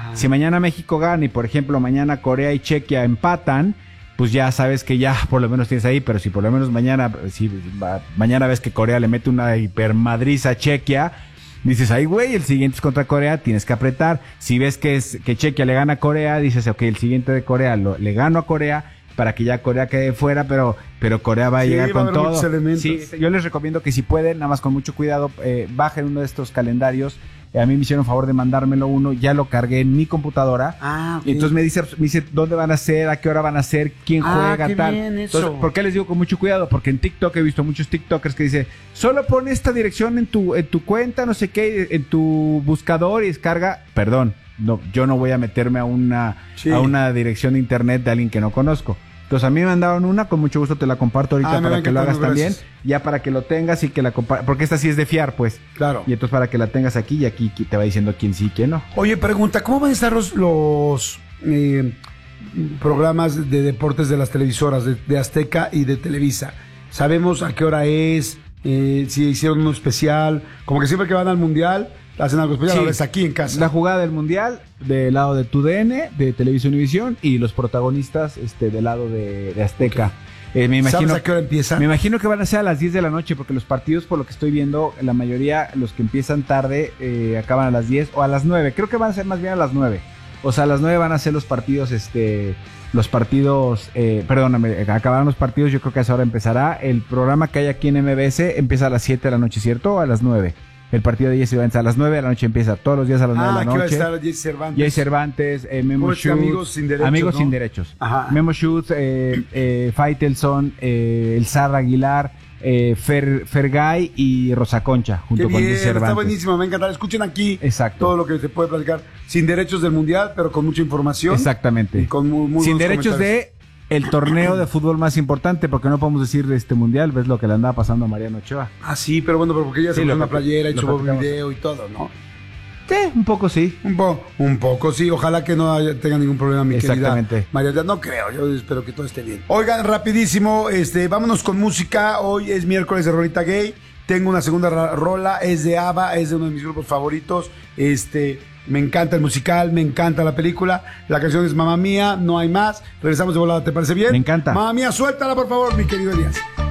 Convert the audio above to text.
Si mañana México gana y, por ejemplo, mañana Corea y Chequia empatan, pues ya sabes que ya por lo menos tienes ahí, pero si por lo menos mañana ves que Corea le mete una hipermadriza a Chequia, dices, ay güey, el siguiente es contra Corea, tienes que apretar. Si ves que Chequia le gana a Corea, dices, ok, el siguiente de Corea le gano a Corea para que ya Corea quede fuera, pero Corea va a llegar con todo. Sí, yo les recomiendo que si pueden, nada más con mucho cuidado, bajen uno de estos calendarios. A mí me hicieron favor de mandármelo uno, ya lo cargué en mi computadora. Okay. Y entonces me dice dónde van a ser, a qué hora van a ser, quién juega, qué tal. Bien eso. Entonces, ¿por qué les digo con mucho cuidado? Porque en TikTok he visto muchos TikTokers que dicen, solo pon esta dirección en tu cuenta, no sé qué, en tu buscador y descarga. Perdón, no, yo no voy a meterme a una dirección de internet de alguien que no conozco. Entonces a mí me mandaron una, con mucho gusto te la comparto ahorita para que lo hagas también, ya para que lo tengas y que la compartas, porque esta sí es de fiar, pues. Claro. Y entonces para que la tengas aquí y aquí te va diciendo quién sí y quién no. Oye, pregunta, ¿cómo van a estar los programas de deportes de las televisoras, de Azteca y de Televisa? ¿Sabemos a qué hora es? Si hicieron uno especial, como que siempre que van al Mundial hacen algo especial, ahora es aquí en casa. La jugada del Mundial del lado de TUDN, de Televisa Univisión, y los protagonistas del lado de Azteca. Me imagino, ¿sabes a qué hora empieza? Me imagino que van a ser a las 10 de la noche, porque los partidos, por lo que estoy viendo, la mayoría, los que empiezan tarde, acaban a las 10 o a las 9. Creo que van a ser más bien a las 9. O sea, a las 9 van a ser los partidos, acabarán los partidos, yo creo que a esa hora empezará. El programa que hay aquí en MBS empieza a las 7 de la noche, ¿cierto? O a las 9. El partido de Jesse Cervantes a las 9 de la noche empieza, todos los días a las 9 de la noche. ¿Qué va a estar Jesse Cervantes? Jesse Cervantes, Memo Schutz, Amigos Sin Derechos. Ajá. Memo Schutz, Faitelson, el Zar Aguilar, Fergay y Rosa Concha, junto con Jesse Cervantes. Está buenísimo, me encanta. Escuchen aquí todo lo que se puede platicar. Sin derechos del Mundial, pero con mucha información. Exactamente. Y con muy sin derechos de el torneo de fútbol más importante, porque no podemos decir de este Mundial, ves lo que le andaba pasando a Mariano Ochoa. Ah, sí, pero bueno, porque ella se puso una playera y subió un video y todo, ¿no? Sí, un poco sí. Un poco sí, ojalá que no tenga ningún problema mi querida María. No creo, yo espero que todo esté bien. Oigan, rapidísimo, vámonos con música. Hoy es miércoles de Rolita Gay. Tengo una segunda rola, es de ABBA, es de uno de mis grupos favoritos. Me encanta el musical, me encanta la película. La canción es Mamma Mía, no hay más. Regresamos de volada, ¿te parece bien? Me encanta. Mamma Mía, suéltala por favor, mi querido Elías.